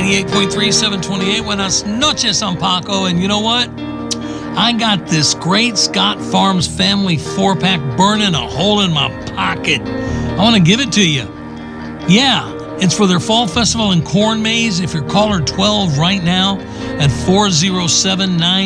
98.3, 728. Buenas noches, I'm Paco. And you know what? I got this great Scott Farms family 4-pack burning a hole in my pocket. I want to give it to you. Yeah, it's for their fall festival in Corn Maze. If you're caller 12 right now at 407-9